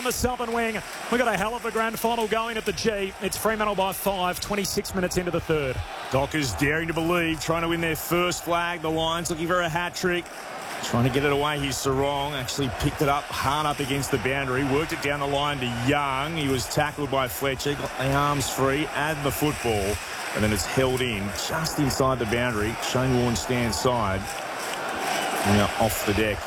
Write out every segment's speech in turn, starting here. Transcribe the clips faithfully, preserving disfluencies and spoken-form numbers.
on the southern wing. We've got a hell of a grand final going at the G. It's Fremantle by five, twenty-six minutes into the third. Dockers daring to believe, trying to win their first flag. The Lions looking for a hat-trick. Trying to get it away. Here's Sarong. Actually picked it up hard up against the boundary. Worked it down the line to Young. He was tackled by Fletcher. Got the arms free. Add the football. And then it's held in just inside the boundary. Shane Warne stands side. Now off the deck.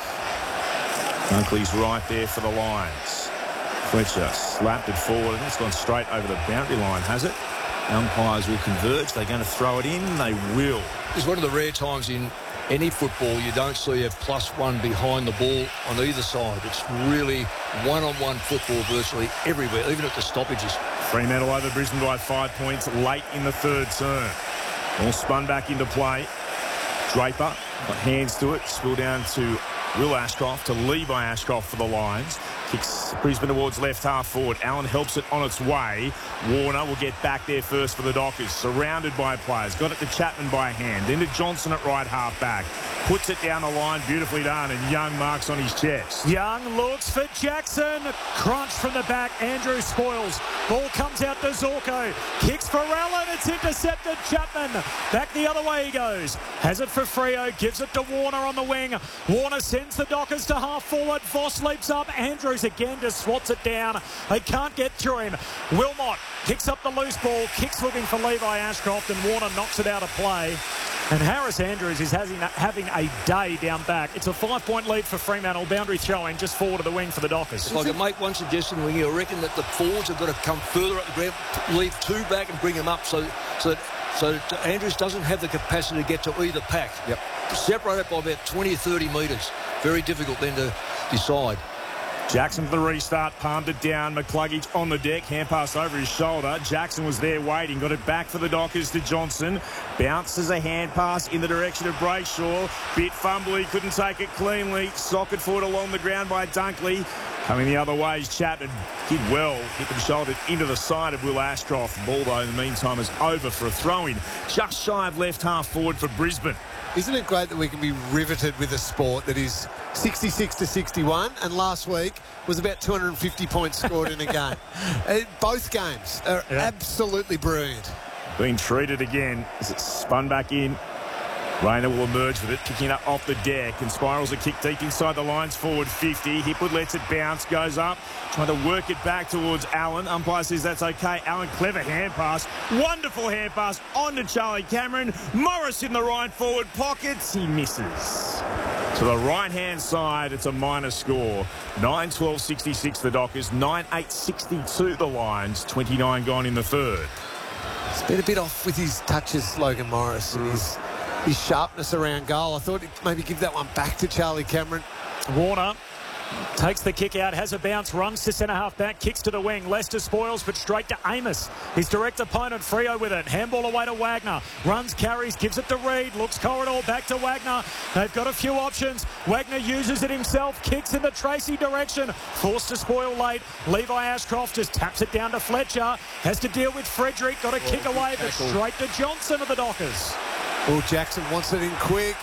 Dunkley's right there for the Lions. Fletcher slapped it forward. I think it's gone straight over the boundary line, has it? Umpires will converge. They're going to throw it in. They will. It's one of the rare times in any football you don't see a plus one behind the ball on either side. It's really one-on-one football virtually everywhere, even at the stoppages. Fremantle over Brisbane by five points late in the third turn. All spun back into play. Draper got hands to it. Spill down to Will Ashcroft, to Levi Ashcroft for the Lions. Kicks Brisbane towards left half forward. Allen helps it on its way. Warner will get back there first for the Dockers. Surrounded by players. Got it to Chapman by hand. Then to Johnson at right half back. Puts it down the line. Beautifully done. And Young marks on his chest. Young looks for Jackson. Crunch from the back. Andrew spoils. Ball comes out to Zorko. Kicks for Allen. It's intercepted. Chapman. Back the other way he goes. Has it for Freo. Gives it to Warner on the wing. Warner sends the Dockers to half forward. Voss leaps up. Andrews again just swats it down. They can't get through him. Wilmot picks up the loose ball. Kicks looking for Levi Ashcroft. And Warner knocks it out of play. And Harris Andrews is having a, having a day down back. It's a five-point lead for Fremantle. Boundary throwing just forward of the wing for the Dockers. If I can make one suggestion, Wingy, I reckon that the forwards have got to come further up the ground, leave two back and bring them up so, so, that, so that Andrews doesn't have the capacity to get to either pack. Yep. Separate it by about twenty or thirty metres. Very difficult then to decide. Jackson for the restart, palmed it down. McCluggage on the deck, hand pass over his shoulder. Jackson was there waiting, got it back for the Dockers to Johnson. Bounces a hand pass in the direction of Brayshaw. Bit fumbly, couldn't take it cleanly. Socket forward along the ground by Dunkley. Coming the other way is Chapman. Did well, hit and shouldered into the side of Will Ashcroft. Ball, though, in the meantime, is over for a throw-in. Just shy of left half forward for Brisbane. Isn't it great that we can be riveted with a sport that is sixty-six to sixty-one, and last week was about two hundred fifty points scored in a game. Uh, both games are yeah. absolutely brilliant. Being treated again as it's spun back in. Rayner will emerge with it, kicking up off the deck, and spirals a kick deep inside the lines forward fifty. Hipwood lets it bounce, goes up, trying to work it back towards Allen. Umpire says that's okay. Allen, clever hand pass, wonderful hand pass on to Charlie Cameron. Morris in the right forward pockets, he misses. To the right-hand side, it's a minor score. nine twelve sixty-six the Dockers, nine eight sixty-two the Lions, twenty-nine gone in the third. He's been a bit off with his touches, Logan Morris, and his, his sharpness around goal. I thought he'd maybe give that one back to Charlie Cameron. Warner takes the kick out, has a bounce, runs to centre half back, kicks to the wing. Lester spoils, but straight to Amos. His direct opponent, Freo, with it. Handball away to Wagner. Runs, carries, gives it to Reid. Looks corridor, back to Wagner. They've got a few options. Wagner uses it himself, kicks in the Tracy direction. Forced to spoil late. Levi Ashcroft just taps it down to Fletcher. Has to deal with Frederick. Got a oh, kick away, but straight to Johnson of the Dockers. Oh, Jackson wants it in quick.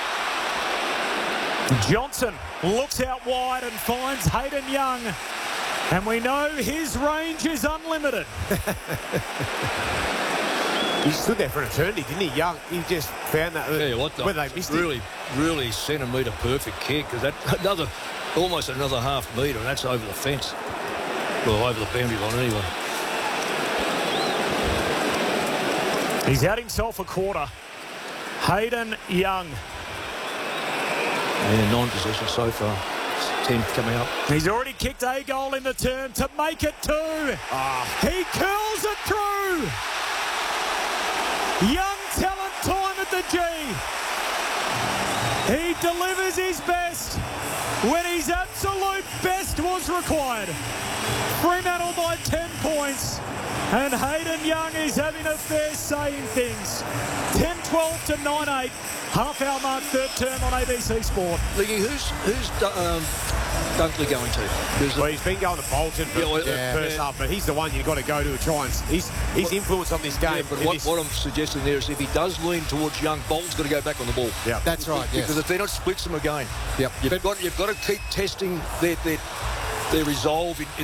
Johnson looks out wide and finds Hayden Young. And we know his range is unlimited. He stood there for an eternity, didn't he? Young, he just found that. Yeah, what the, when they missed really, it. really centimetre perfect kick. Because that another, almost another half metre, and that's over the fence. Well, over the boundary line anyway. He's had himself a quarter. Hayden Young. Yeah, nine possessions so far. ten coming up. He's already kicked a goal in the turn to make it two. Ah. He curls it through. Young talent time at the G. He delivers his best when his absolute best was required. Fremantle by ten points. And Hayden Young is having a fair say in things. ten twelve to nine eight. Half hour mark, third term on A B C Sport. Liggy, who's who's um, Dunkley going to? Well, he's been going to Bolton for yeah, well, the yeah, first yeah. half, but he's the one you've got to go to try and... He's, his what, influence on this game. Yeah, but what, what I'm suggesting there is if he does lean towards Young, Bolton's got to go back on the ball. Yeah, that's right, yes. Because if they're not, splits them again. Yep. You've but, got, you've got to keep testing their, their, their resolve in, in